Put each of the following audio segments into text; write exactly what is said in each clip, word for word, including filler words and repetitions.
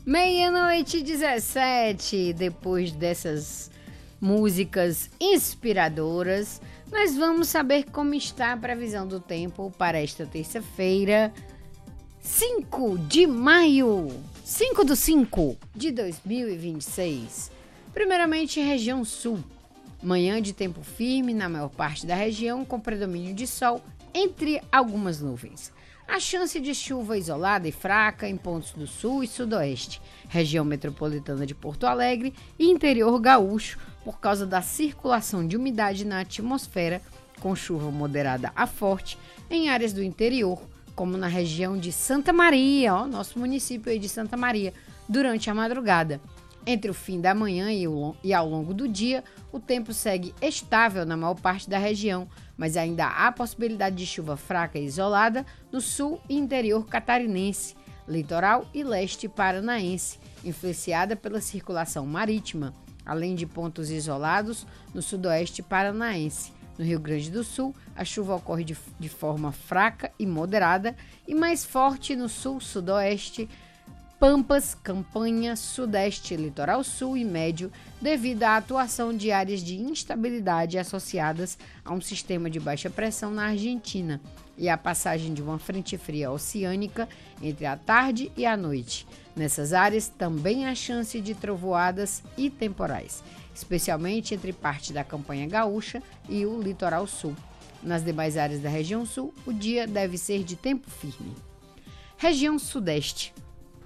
Meia-noite e dezessete, depois dessas músicas inspiradoras, nós vamos saber como está a previsão do tempo para esta terça-feira, cinco de maio, cinco do cinco de dois mil e vinte e seis. Primeiramente, região sul. Manhã de tempo firme na maior parte da região, com predomínio de sol entre algumas nuvens. A chance de chuva isolada e fraca em pontos do sul e sudoeste, região metropolitana de Porto Alegre e interior gaúcho, por causa da circulação de umidade na atmosfera, com chuva moderada a forte em áreas do interior, como na região de Santa Maria, ó, nosso município aí de Santa Maria, durante a madrugada. Entre o fim da manhã e, o, e ao longo do dia, o tempo segue estável na maior parte da região, mas ainda há possibilidade de chuva fraca e isolada no sul e interior catarinense, litoral e leste paranaense, influenciada pela circulação marítima, além de pontos isolados no sudoeste paranaense. No Rio Grande do Sul, a chuva ocorre de, de forma fraca e moderada e mais forte no sul-sudoeste, Pampas, Campanha, Sudeste, Litoral Sul e Médio, devido à atuação de áreas de instabilidade associadas a um sistema de baixa pressão na Argentina e à passagem de uma frente fria oceânica entre a tarde e a noite. Nessas áreas também há chance de trovoadas e temporais, especialmente entre parte da Campanha Gaúcha e o Litoral Sul. Nas demais áreas da região sul, o dia deve ser de tempo firme. Região Sudeste.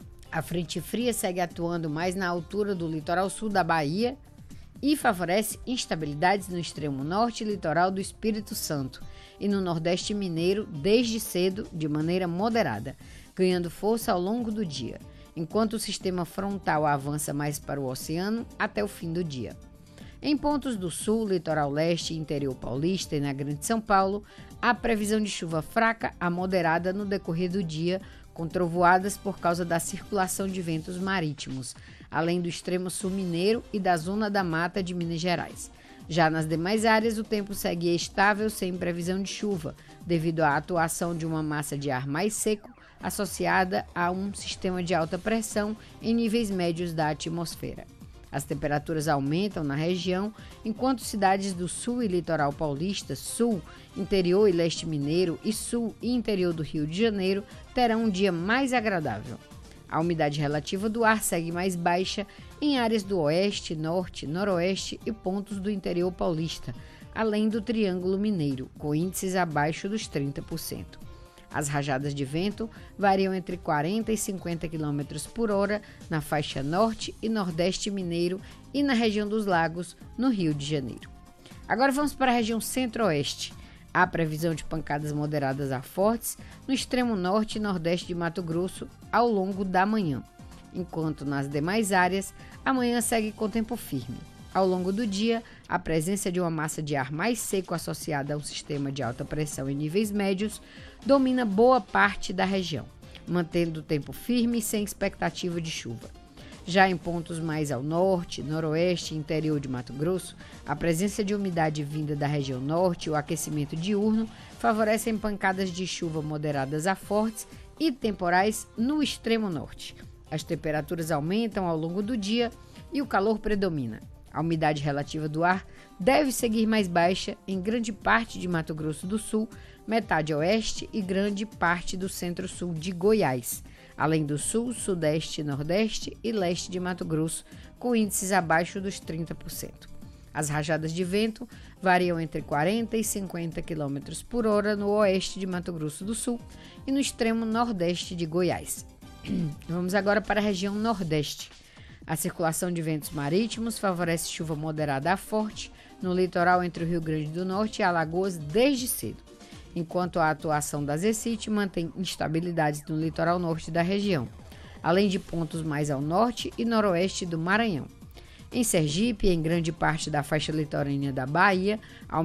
A frente fria segue atuando mais na altura do litoral sul da Bahia e favorece instabilidades no extremo norte e litoral do Espírito Santo e no Nordeste mineiro desde cedo de maneira moderada, ganhando força ao longo do dia, enquanto o sistema frontal avança mais para o oceano até o fim do dia. Em pontos do sul, litoral leste e interior paulista e na Grande São Paulo, há previsão de chuva fraca a moderada no decorrer do dia, com trovoadas por causa da circulação de ventos marítimos, além do extremo sul mineiro e da zona da mata de Minas Gerais. Já nas demais áreas, o tempo segue estável sem previsão de chuva, devido à atuação de uma massa de ar mais seco associada a um sistema de alta pressão em níveis médios da atmosfera. As temperaturas aumentam na região, enquanto cidades do sul e litoral paulista, sul, interior e leste mineiro e sul e interior do Rio de Janeiro terão um dia mais agradável. A umidade relativa do ar segue mais baixa em áreas do oeste, norte, noroeste e pontos do interior paulista, além do Triângulo Mineiro, com índices abaixo dos trinta por cento. As rajadas de vento variam entre quarenta e cinquenta quilômetros por hora na faixa norte e nordeste mineiro e na região dos lagos, no Rio de Janeiro. Agora vamos para a região centro-oeste. Há previsão de pancadas moderadas a fortes no extremo norte e nordeste de Mato Grosso ao longo da manhã, enquanto nas demais áreas a manhã segue com tempo firme. Ao longo do dia, a presença de uma massa de ar mais seco associada a um sistema de alta pressão em níveis médios domina boa parte da região, mantendo o tempo firme e sem expectativa de chuva. Já em pontos mais ao norte, noroeste e interior de Mato Grosso, a presença de umidade vinda da região norte e o aquecimento diurno favorecem pancadas de chuva moderadas a fortes e temporais no extremo norte. As temperaturas aumentam ao longo do dia e o calor predomina. A umidade relativa do ar deve seguir mais baixa em grande parte de Mato Grosso do Sul, metade oeste e grande parte do centro-sul de Goiás, além do sul, sudeste, nordeste e leste de Mato Grosso, com índices abaixo dos trinta por cento. As rajadas de vento variam entre quarenta e cinquenta quilômetros por hora no oeste de Mato Grosso do Sul e no extremo nordeste de Goiás. Vamos agora para a região nordeste. A circulação de ventos marítimos favorece chuva moderada a forte no litoral entre o Rio Grande do Norte e Alagoas desde cedo, enquanto a atuação da Zecite mantém instabilidades no litoral norte da região, além de pontos mais ao norte e noroeste do Maranhão. Em Sergipe e em grande parte da faixa litorânea da Bahia,